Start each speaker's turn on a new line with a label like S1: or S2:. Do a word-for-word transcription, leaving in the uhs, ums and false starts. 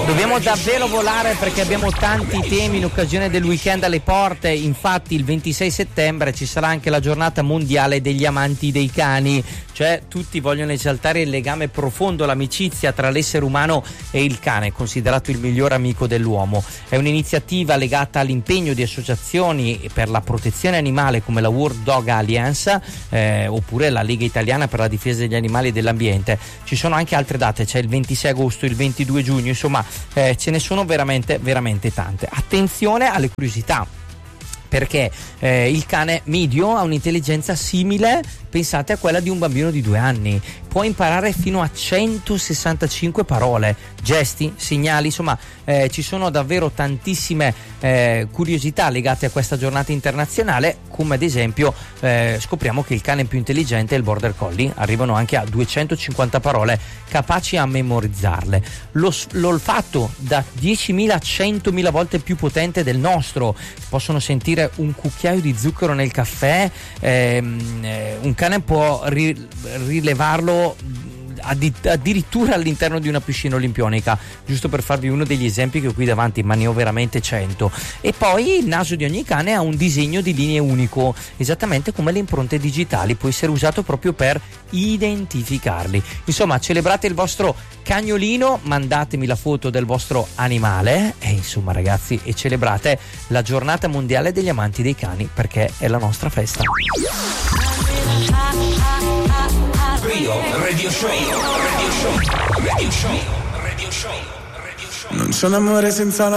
S1: Dobbiamo davvero volare perché abbiamo tanti temi in occasione del weekend alle porte. Infatti il ventisei settembre ci sarà anche la giornata mondiale degli amanti dei cani, cioè tutti vogliono esaltare il legame profondo, l'amicizia tra l'essere umano e il cane, considerato il miglior amico dell'uomo. È un'iniziativa legata all'impegno di associazioni per la protezione animale come la World Dog Alliance eh, oppure la Lega Italiana per la difesa degli animali e dell'ambiente. Ci sono anche altre date, c'è il ventisei agosto, il ventidue giugno, insomma eh, ce ne sono veramente veramente tante. Attenzione alle curiosità, perché eh, il cane medio ha un'intelligenza simile, pensate, a quella di un bambino di due anni. Può imparare fino a centosessantacinque parole, gesti, segnali, insomma eh, ci sono davvero tantissime eh, curiosità legate a questa giornata internazionale, come ad esempio eh, scopriamo che il cane più intelligente è il border collie, arrivano anche a duecentocinquanta parole, capaci a memorizzarle. Lo, l'olfatto da diecimila a centomila volte più potente del nostro, possono sentire un cucchiaio di zucchero nel caffè, ehm, eh, un cane può ri- rilevarlo addirittura all'interno di una piscina olimpionica, giusto per farvi uno degli esempi che ho qui davanti, ma ne ho veramente cento. E poi il naso di ogni cane ha un disegno di linee unico, esattamente come le impronte digitali, può essere usato proprio per identificarli. Insomma, celebrate il vostro cagnolino, mandatemi la foto del vostro animale e insomma ragazzi, e celebrate la giornata mondiale degli amanti dei cani, perché è la nostra festa.
S2: Radio, radio show, radio show, radio show, radio show, radio show.
S3: Non c'è un amore senza la